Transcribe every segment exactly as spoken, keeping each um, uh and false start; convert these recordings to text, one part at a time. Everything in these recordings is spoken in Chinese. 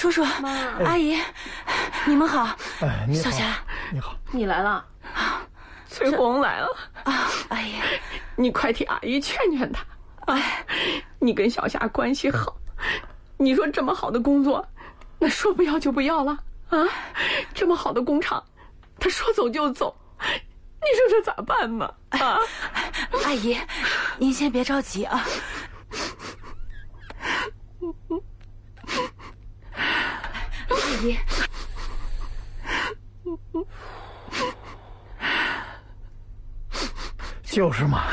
叔叔、阿姨，你们好。 哎，你好， 小霞， 你好， 你来了，翠红来了啊！阿姨， 你快替阿姨劝劝她啊！你跟小霞关系好，你说这么好的工作，那说不要就不要了啊？这么好的工厂，他说走就走，你说这咋办呢？啊， 阿姨，您先别着急啊。阿姨， 就是嘛。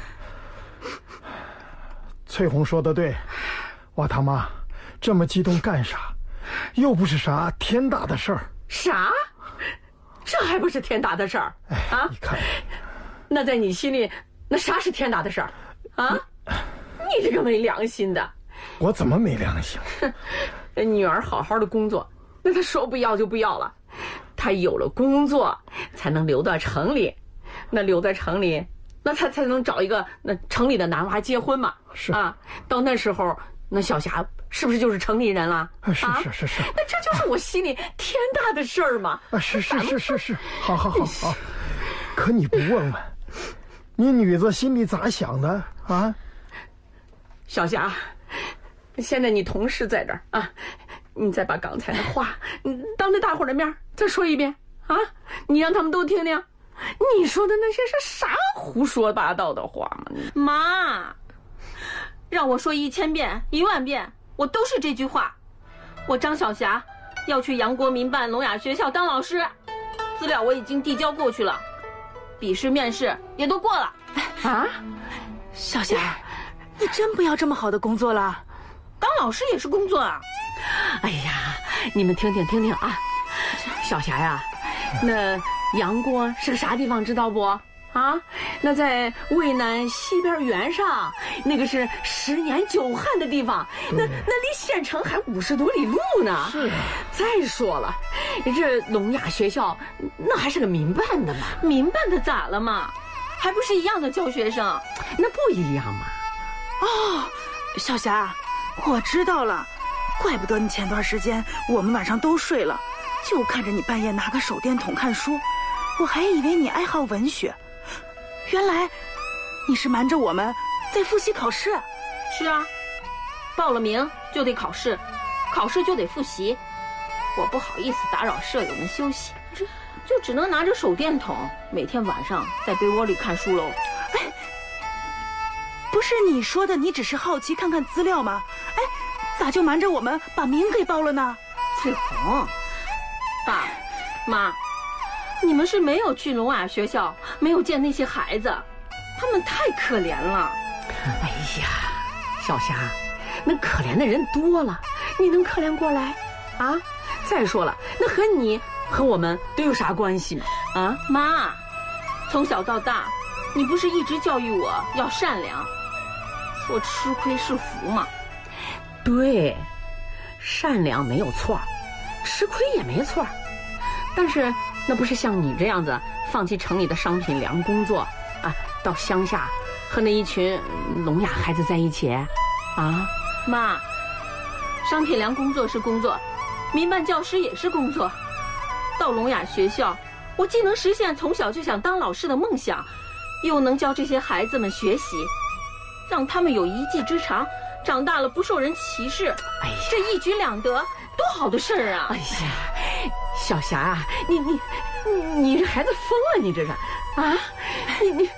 翠红说的对，我他妈这么激动干啥？又不是啥天大的事儿。 啥？这还不是天大的事儿？ 哎， 啊， 你看， 那在你心里，那啥是天大的事儿？啊，你这个没良心的！ 我怎么没良心？ 女儿好好的工作，那她说不要就不要了。她有了工作，才能留到城里。那留在城里，那她才能找一个那城里的男娃结婚嘛。 是啊，到那时候，那小霞是不是就是城里人了？ 啊，是是是是。 那这就是我心里天大的事儿嘛。 啊，是是是是是，好好好好。可你不问问，你女子心里咋想的啊？ 小霞，现在你同事在这儿啊，你再把刚才的话，你当着大伙儿的面再说一遍啊！你让他们都听听，你说的那些是啥胡说八道的话吗？ 妈，让我说一千遍一万遍，我都是这句话。我张小霞要去杨国民办聋哑学校当老师，资料我已经递交过去了，笔试面试也都过了。 啊， 小霞，你真不要这么好的工作了？ 当老师也是工作啊！ 哎呀，你们听听听听啊，小霞呀，那杨国是个啥地方知道不？啊，那在渭南西边原上，那个是十年久旱的地方，那那离县城还五十多里路呢。 是。 再说了，这聋哑学校那还是个民办的嘛。 民办的咋了嘛？还不是一样的教学生？ 那不一样嘛。 哦，小霞，我知道了，怪不得你前段时间我们晚上都睡了，就看着你半夜拿个手电筒看书，我还以为你爱好文学，原来你是瞒着我们在复习考试。 是啊，报了名就得考试，考试就得复习，我不好意思打扰舍友们休息，就只能拿着手电筒每天晚上在被窝里看书喽。 哎，不是你说的你只是好奇看看资料吗？哎，咋就瞒着我们把名给报了呢？ 翠红，爸妈，你们是没有去聋哑学校，没有见那些孩子，他们太可怜了。 哎呀，小霞，那可怜的人多了，你能可怜过来啊？再说了，那和你和我们都有啥关系吗？啊， 妈，从小到大，你不是一直教育我要善良，说吃亏是福吗？ 对，善良没有错，吃亏也没错，但是那不是像你这样子放弃城里的商品粮工作啊，到乡下和那一群聋哑孩子在一起啊？ 妈，商品粮工作是工作，民办教师也是工作。到聋哑学校，我既能实现从小就想当老师的梦想，又能教这些孩子们学习，让他们有一技之长，长大了不受人歧视。哎呀，这一举两得，多好的事儿啊！ 哎呀，小霞啊，你你你你这孩子疯了，你这是啊？你你，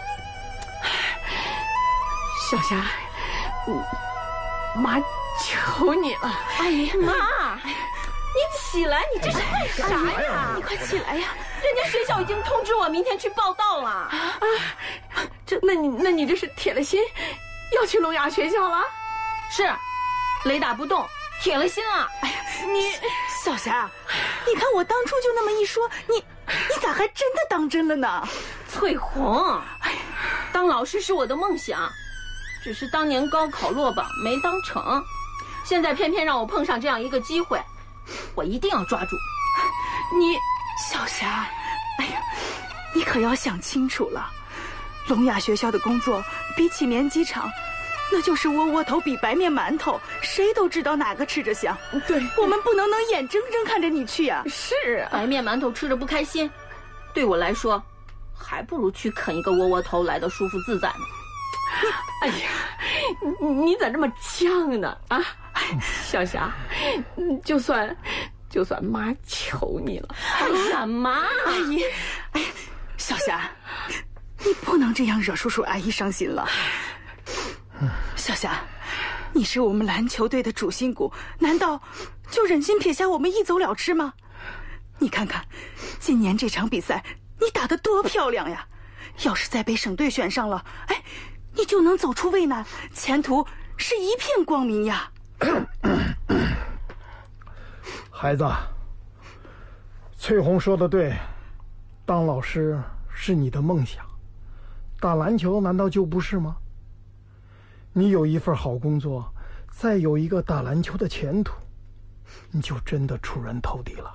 小霞，妈求你了！ 哎呀，妈，你起来，你这是干啥呀？ 你快起来呀！ 人家学校已经通知我明天去报到了。啊， 这那你那你这是铁了心要去聋哑学校了？ 是，雷打不动，铁了心了。 哎呀，你小霞，你看我当初就那么一说，你你咋还真的当真了呢？ 翠红，哎，当老师是我的梦想，只是当年高考落榜没当成，现在偏偏让我碰上这样一个机会，我一定要抓住。 你小霞，哎呀，你可要想清楚了，聋哑学校的工作比起棉机厂那就是窝窝头比白面馒头，谁都知道哪个吃着香。 对， 我们不能能眼睁睁看着你去呀、啊。 是啊， 白面馒头吃着不开心，对我来说，还不如去啃一个窝窝头来的舒服自在呢。 哎呀，你你咋这么犟呢？啊，小霞，就算就算妈求你了。 哎呀，妈， 阿姨，哎，小霞，你不能这样惹叔叔阿姨伤心了。小霞，你是我们篮球队的主心骨，难道就忍心撇下我们一走了之吗？你看看，今年这场比赛你打得多漂亮呀！要是再被省队选上了，哎，你就能走出渭难，前途是一片光明呀。 孩子，翠红说的对，当老师是你的梦想，打篮球难道就不是吗？你有一份好工作，再有一个打篮球的前途，你就真的出人头地了。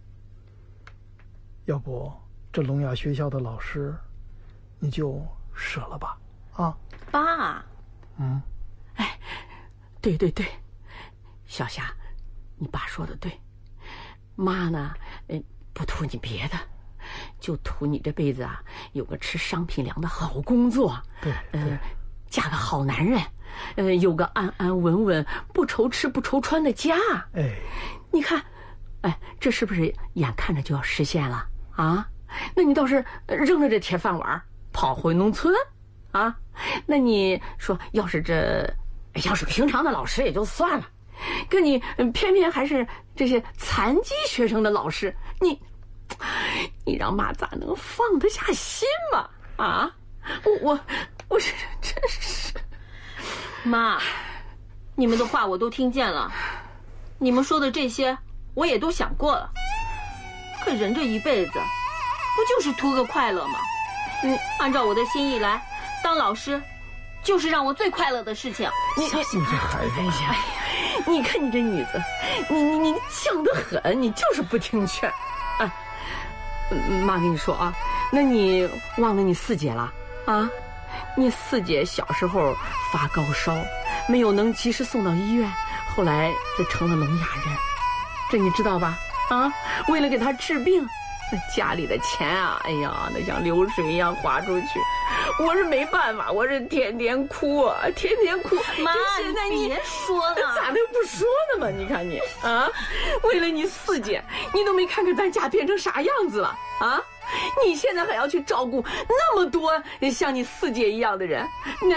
要不这聋哑学校的老师你就舍了吧。啊， 爸。 嗯，哎，对对对，小霞，你爸说的对，妈呢，呃，不图你别的，就图你这辈子啊有个吃商品粮的好工作， 对， 呃，嫁个好男人，呃，有个安安稳稳不愁吃不愁穿的家。 哎， 你看，哎，这是不是眼看着就要实现了啊？那你倒是扔了这铁饭碗跑回农村啊？那你说，要是这要是平常的老师也就算了，可你偏偏还是这些残疾学生的老师，你你让妈咋能放得下心嘛？啊，我我我是真是。 妈，你们的话我都听见了，你们说的这些我也都想过了。可人这一辈子，不就是图个快乐吗？嗯，按照我的心意来，当老师，就是让我最快乐的事情。 你你你这孩子， 哎呀，你看你这女子，你你你犟得很，你就是不听劝。哎，妈跟你说啊，那你忘了你四姐了啊？你四姐小时候发高烧，没有能及时送到医院，后来就成了聋哑人，这你知道吧？啊，为了给她治病，那家里的钱啊，哎呀，那像流水一样花出去。我是没办法，我是天天哭啊，天天哭。 妈， 现在你别说了， 咋能不说呢嘛？你看你啊，为了你四姐，你都没看看咱家变成啥样子了啊！你现在还要去照顾那么多像你四姐一样的人，那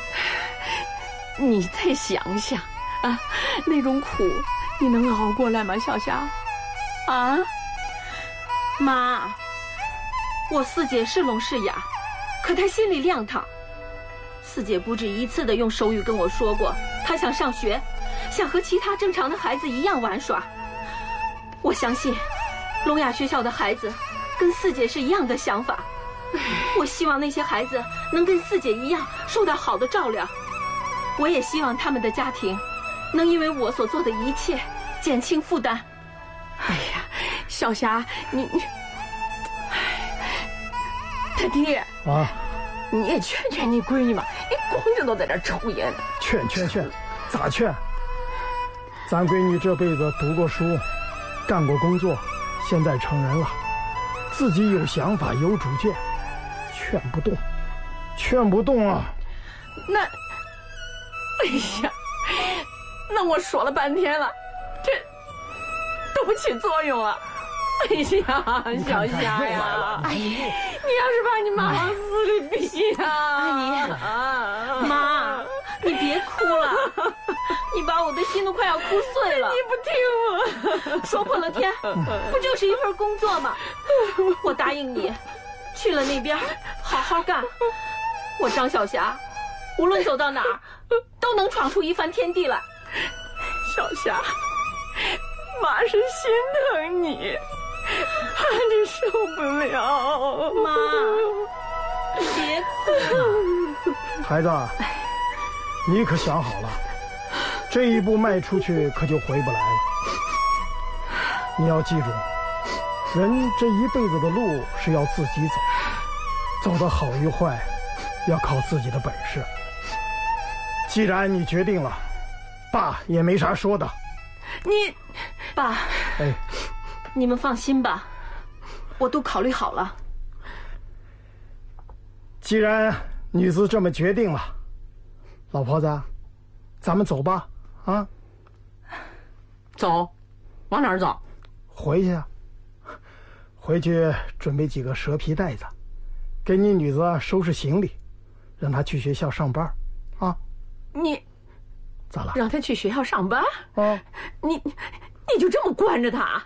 你再想想啊，那种苦你能熬过来吗，小霞？啊， 妈，我四姐是聋是哑，可她心里亮堂。四姐不止一次的用手语跟我说过，她想上学，想和其他正常的孩子一样玩耍。我相信，聋哑学校的孩子跟四姐是一样的想法。我希望那些孩子能跟四姐一样受到好的照料。我也希望他们的家庭能因为我所做的一切减轻负担。 哎呀，小霞，你你，他爹啊， 你也劝劝你闺女嘛，你光着都在这抽烟呢。 劝劝劝，咋劝？咱闺女这辈子读过书，干过工作，现在成人了，自己有想法有主见，劝不动，劝不动啊。 那，哎呀，那我说了半天了，这都不起作用了。哎呀，小霞呀， 阿姨， 你要是把你妈往死里逼呀！ 阿姨，妈，你别哭了，你把我的心都快要哭碎了。 你不听我， 说破了天，不就是一份工作吗？我答应你，去了那边好好干。我张小霞，无论走到哪儿，都能闯出一番天地来。 小霞，妈是心疼你，怕你受不了。 妈，你别哭了。 孩子，你可想好了，这一步迈出去可就回不来了。你要记住，人这一辈子的路是要自己走，走得好与坏要靠自己的本事。 既然你决定了，爸也没啥说的。 你，爸， 哎， 你们放心吧，我都考虑好了。 既然女子这么决定了，老婆子，咱们走吧，啊？ 走，往哪儿走？ 回去啊，回去准备几个蛇皮袋子，给你女子收拾行李，让她去学校上班，啊？ 你咋了？ 让她去学校上班？ 啊？ 你你就这么惯着她？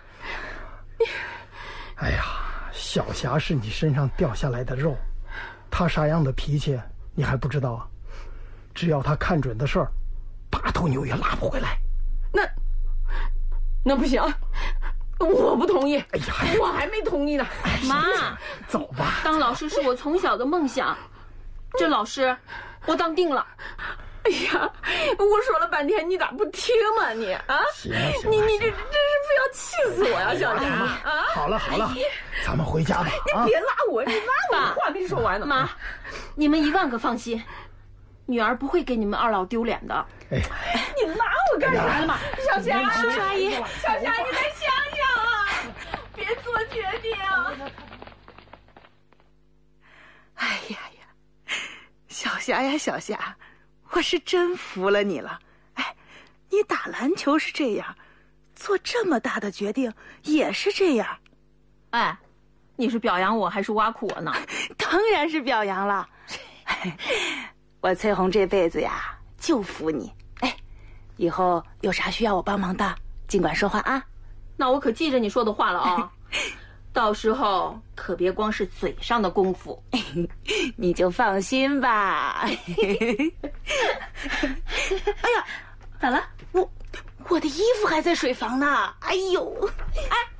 哎呀，小霞是你身上掉下来的肉，她啥样的脾气你还不知道啊？只要她看准的事儿，八头牛也拉不回来。 那那不行，我不同意。 哎呀， 我还没同意呢。 妈， 走吧。 当老师是我从小的梦想，这老师我当定了。 哎呀，我说了半天，你咋不听嘛你啊？ 行了行了， 你你这真是非要气死我呀，小霞啊！ 好了好了，咱们回家吧。 你别拉我，你拉我，话没说完呢。 妈，你们一万个放心，女儿不会给你们二老丢脸的。 哎， 你拉我干啥呢嘛？小霞， 阿姨， 小霞，你再想想啊，别做决定。 哎呀呀，小霞呀小霞，我是真服了你了。哎，你打篮球是这样，做这么大的决定也是这样。 哎，你是表扬我还是挖苦我呢？ 当然是表扬了。我翠红这辈子呀就服你。哎，以后有啥需要我帮忙的，尽管说话啊。 那我可记着你说的话了啊。到时候可别光是嘴上的功夫。 你就放心吧。哎呀， 咋了？ 我我的衣服还在水房呢。哎呦， 哎。